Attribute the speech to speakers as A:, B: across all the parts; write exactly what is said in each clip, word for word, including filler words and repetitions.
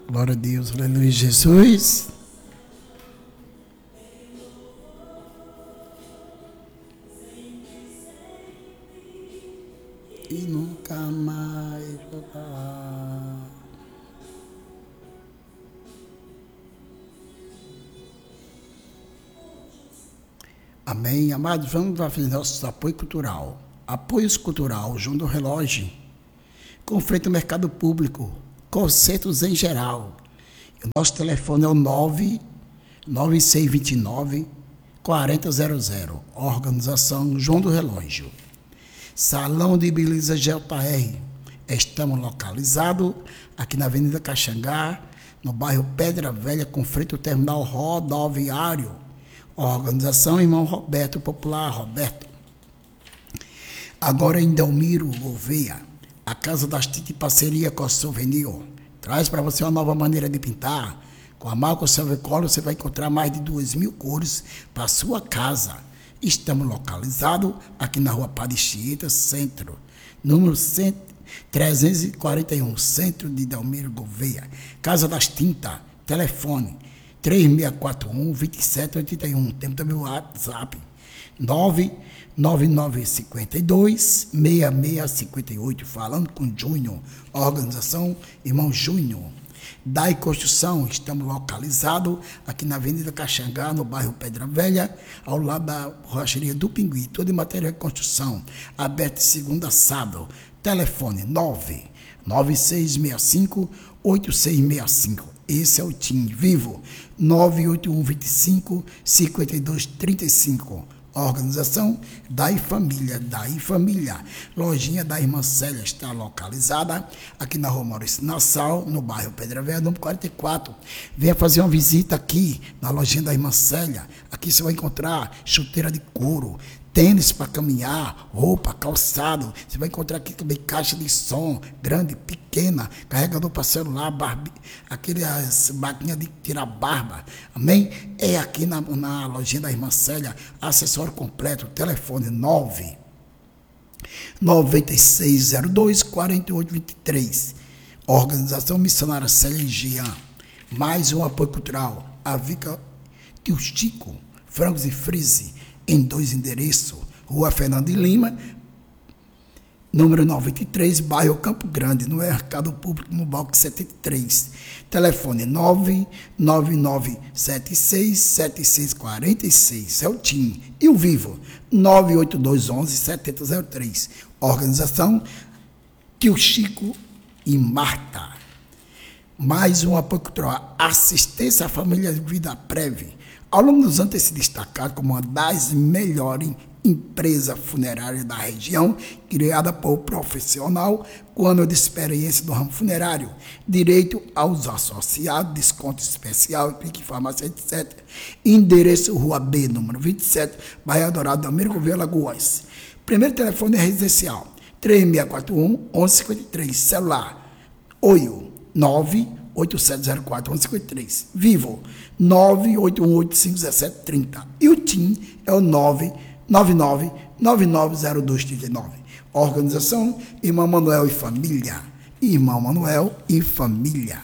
A: Glória a Deus, aleluia, Jesus. E nunca mais voltar. Amém, amados, vamos fazer nosso apoio cultural. Apoio cultural, João do Relógio, com frente ao mercado público, concertos em geral. O nosso telefone é o nove nove seis dois nove quatro zero zero. Organização João do Relógio. Salão de Beleza J R. Estamos localizados aqui na Avenida Caxangá, no bairro Pedra Velha, com frente ao terminal rodoviário. Organização Irmão Roberto, popular Roberto. Agora em Delmiro Gouveia, a Casa das Tintas em parceria com a Souvenir. Traz para você uma nova maneira de pintar. Com a marca Silvercolor você vai encontrar mais de duas mil cores para a sua casa. Estamos localizados aqui na rua Padre Chieta, centro, número trezentos e quarenta e um, centro de Delmiro Gouveia. Casa das Tintas, telefone três seis quatro um, dois sete oito um. Temos também o WhatsApp nove nove nove cinco dois, seis seis cinco oito. Falando com Júnior, organização Irmão Júnior. Dai Construção, estamos localizados aqui na Avenida Caxangá, no bairro Pedra Velha, ao lado da Rocharia do Pinguim. Todo em material de construção, aberto de segunda a sábado. Telefone nove nove seis seis cinco oito seis seis cinco. Esse é o T I M Vivo, nove oito um dois cinco cinco dois três cinco. Organização Dai Família, Dai Família. Lojinha da Irmã Célia está localizada aqui na rua Maurício Nassau, no bairro Pedra Velha, número quarenta e quatro. Venha fazer uma visita aqui na lojinha da Irmã Célia. Aqui você vai encontrar chuteira de couro, tênis para caminhar, roupa, calçado. Você vai encontrar aqui também caixa de som, grande, pequena, carregador para celular, barbi, aquelas máquinas de tirar barba. Amém? É aqui na, na lojinha da Irmã Célia, acessório completo, telefone nove nove seis zero dois quatro oito dois três. Organização Missionária Célia Jean. Mais um apoio cultural. A Vica Tio Chico, frangos e frise, em dois endereços, Rua Fernando de Lima, número noventa e três, bairro Campo Grande, no Mercado Público, no Balco setenta e três. Telefone nove nove nove sete seis sete seis quatro seis, é o T I M. E o Vivo, nove oito dois um um sete zero zero três. Organização Tio Chico e Marta. Mais um apoio cultural, assistência à família Vida Prévia. Ao longo dos anos tem se destacado como uma das melhores empresas funerárias da região, criada por profissional com anos de experiência do ramo funerário, direito aos associados, desconto especial, pique farmácia, etcétera. Endereço Rua B, número vinte e sete, bairro Dourado, Delmiro Gouveia, Alagoas. Primeiro telefone é residencial, três seis quatro um, um um cinco três, celular, oito nove oito sete zero quatro um cinco três. Vivo, nove oito um oito cinco sete três zero. E o T I M é o nove nove nove nove nove zero dois três nove. Organização Irmão Manuel e Família. Irmão Manuel e Família.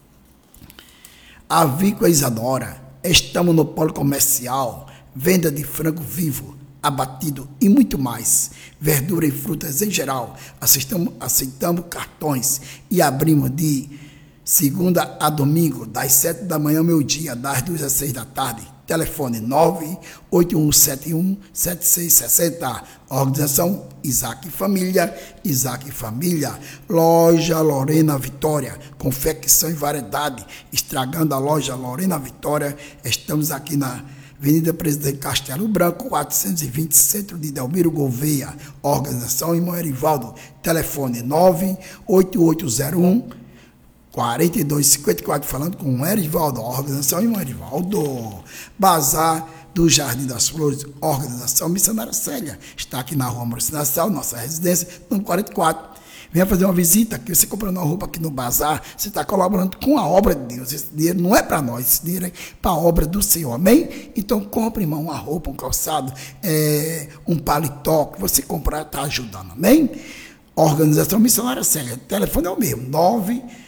A: Avícola Isadora. Estamos no polo comercial. Venda de frango vivo, abatido e muito mais. Verdura e frutas em geral. Aceitamos, aceitamos cartões e abrimos de segunda a domingo, das sete da manhã ao meio-dia, das duas às seis da tarde. Telefone nove oito um sete um sete seis seis zero. Organização Isaac Família, Isaac Família. Loja Lorena Vitória, confecção e variedade. Estragando a loja Lorena Vitória. Estamos aqui na Avenida Presidente Castelo Branco, quatrocentos e vinte, centro de Delmiro Gouveia. Organização Irmão Erivaldo. Telefone nove oito oito zero um quatro dois cinco quatro, falando com o Erivaldo, organização Irmão Erivaldo. Bazar do Jardim das Flores, organização Missionária Célia. Está aqui na rua Maurício Nassau, nossa residência, número quarenta e quatro. Venha fazer uma visita aqui, você comprando uma roupa aqui no bazar, você está colaborando com a obra de Deus. Esse dinheiro não é para nós, esse dinheiro é para a obra do Senhor, amém? Então compre, irmão, uma roupa, um calçado, é, um paletó, que você comprar está ajudando, amém? Organização Missionária Célia, o telefone é o mesmo, nove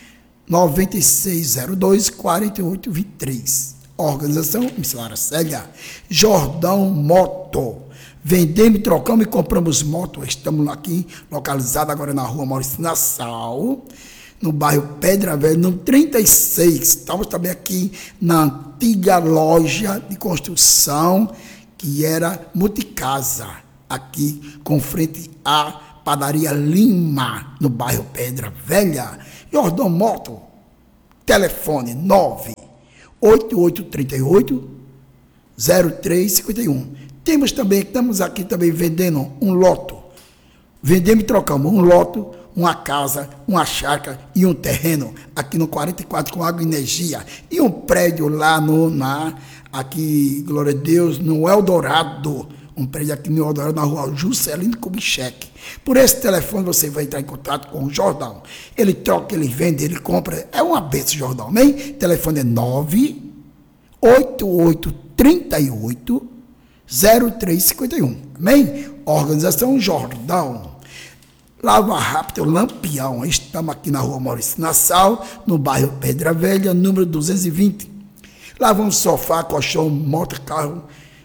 A: nove seis zero dois, quatro oito dois três. Organização Missionária Célia. Jordão Moto. Vendemos, trocamos e compramos moto. Estamos aqui, localizados agora na rua Maurício Nassau, no bairro Pedra Velha, no trinta e seis. Estamos também aqui na antiga loja de construção, que era Multicasa, aqui com frente à padaria Lima, no bairro Pedra Velha. Jordão Moto, telefone nove oito oito três oito, zero três cinco um. Temos também, estamos aqui também vendendo um lote. Vendemos e trocamos um lote, uma casa, uma chácara e um terreno aqui no quarenta e quatro com água e energia. E um prédio lá no, na, aqui, glória a Deus, no Eldorado. Um prédio aqui no Eldorado, na rua Juscelino Kubitschek. Por esse telefone você vai entrar em contato com o Jordão. Ele troca, ele vende, ele compra. É uma benção, Jordão, amém? Telefone é nove oito oito três oito, zero três cinco um, amém? Organização Jordão. Lava Rápido Lampião. Estamos aqui na rua Maurício Nassau, no bairro Pedra Velha, número duzentos e vinte. Lavamos sofá, colchão, moto, carro,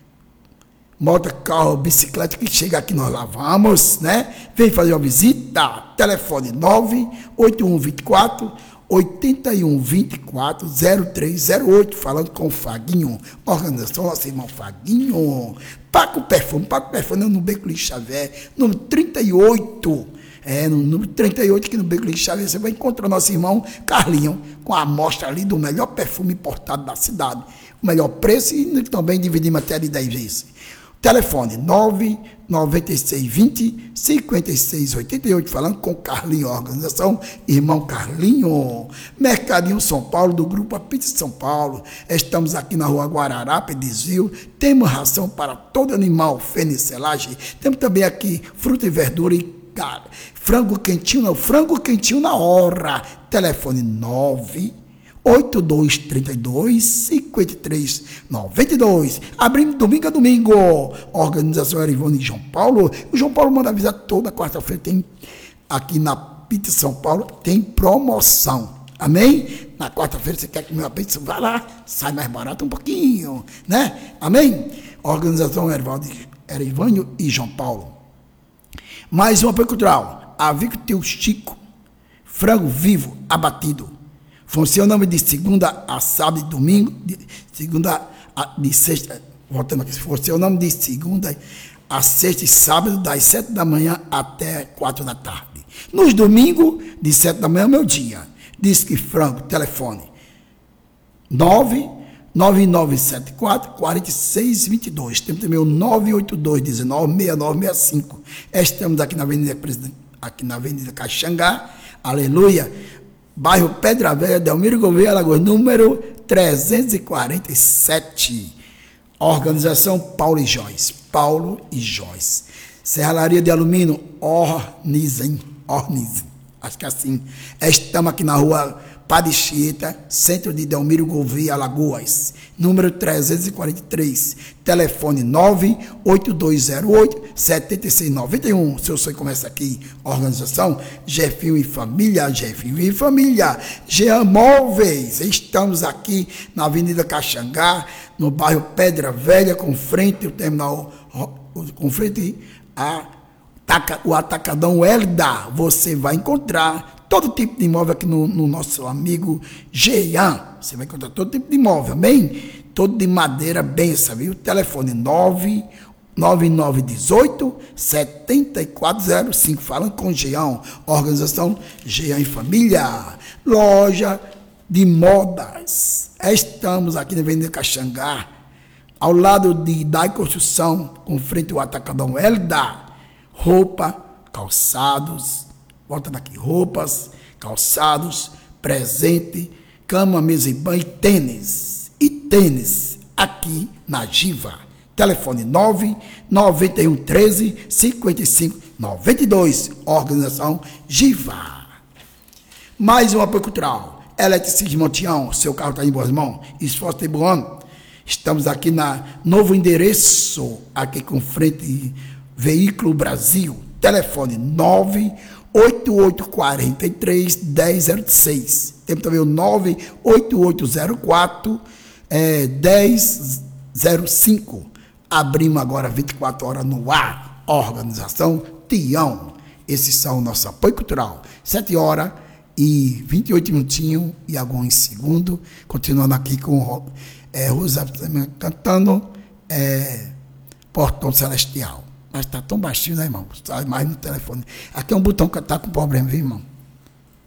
A: moto, carro, bicicleta, que chega aqui nós lavamos, né? Vem fazer uma visita. Telefone nove oito um dois quatro, oito um dois quatro, zero três zero oito, falando com o Faguinho. Organização nosso irmão Faguinho. Paco Perfume, Paco Perfume no Beco Lins Xavier, número trinta e oito. É, no número trinta e oito, aqui no Beco Lins Xavier, você vai encontrar nosso irmão Carlinho, com a amostra ali do melhor perfume importado da cidade. O melhor preço e também dividimos até de dez vezes. Telefone nove nove seis dois zero, cinco seis oito oito, falando com Carlinho, organização Irmão Carlinho. Mercadinho São Paulo, do Grupo Apita São Paulo. Estamos aqui na rua Guararapes, desvio. Temos ração para todo animal, fenicelagem. Temos também aqui fruta e verdura e cara, frango quentinho, não, frango quentinho na hora. Telefone nove oito dois três dois, cinco três nove dois. Abrimos domingo a domingo. Organização Erivone e João Paulo. O João Paulo manda avisar toda quarta-feira. Tem aqui na Pizza São Paulo, tem promoção. Amém? Na quarta-feira você quer comer uma pizza, vai lá, sai mais barato um pouquinho, né? Amém? Organização Erivone e João Paulo. Mais uma apoio cultural. Avico Teu Chico, frango vivo abatido. Funciona de segunda a sábado e domingo, de segunda a de sexta, voltando aqui, funciona de segunda a sexta e sábado, das sete da manhã até quatro da tarde. Nos domingos, de sete da manhã ao meio-dia. Disque frango, telefone nove nove nove sete quatro, quatro seis dois dois. Temos também o nove oito dois um nove, seis nove seis cinco. Estamos aqui na Avenida Presidente, aqui na Avenida Caxangá, aleluia. Bairro Pedra Velha, Delmiro Gouveia, Alagoas, número trezentos e quarenta e sete. Organização Paulo e Joyce. Paulo e Joyce. Serralaria de Alumínio, Ornizen. Ornizen. Acho que é assim. Estamos aqui na rua Padre Chieta, centro de Delmiro Gouveia, Alagoas, número trezentos e quarenta e três. Telefone nove oito dois zero oito, sete seis nove um. Seu sonho começa aqui. Organização Jefinho e Família, Jefinho e Família. Jean Móveis. Estamos aqui na Avenida Caxangá, no bairro Pedra Velha, com frente ao terminal, com frente a o Atacadão Elda. Você vai encontrar todo tipo de imóvel aqui no, no nosso amigo Jean. Você vai encontrar todo tipo de imóvel, amém? Todo de madeira, benção, viu? Telefone nove nove nove um oito, sete quatro zero cinco. Falando com Jean. Organização Jean e Família. Loja de modas. Estamos aqui na Avenida Caxangá, ao lado de Dai Construção, com frente ao Atacadão Elda. Roupa, calçados, volta daqui, roupas, calçados, presente, cama, mesa e banho e tênis. E tênis, aqui na Giva. Telefone nove nove um três, cinco cinco nove dois. Organização Giva. Mais um apoio cultural. Eletricismo Montião, seu carro está em boas mãos. Esforço de bom ano. Estamos aqui na novo endereço, aqui com frente Veículo Brasil. Telefone nove oito oito quatro três, um zero zero seis. Temos também o nove oito oito zero quatro, é, um zero zero cinco. Abrimos agora vinte e quatro horas no ar. Organização Tião. Esses são o nosso apoio cultural. sete horas e vinte e oito minutinhos e alguns segundos. Continuando aqui com é, Rosa cantando é, Portão Celestial. Mas está tão baixinho, né, irmão? Sai mais no telefone. Aqui é um botão que está com problema, viu, irmão?